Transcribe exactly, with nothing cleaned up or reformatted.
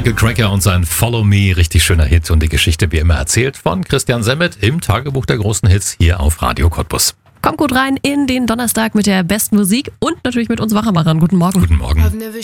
Michael Cracker und sein Follow Me, richtig schöner Hit und die Geschichte wie immer erzählt von Christian Semmet im Tagebuch der großen Hits hier auf Radio Cottbus. Kommt gut rein in den Donnerstag mit der besten Musik und natürlich mit uns Wachmachern. Guten Morgen. Guten Morgen.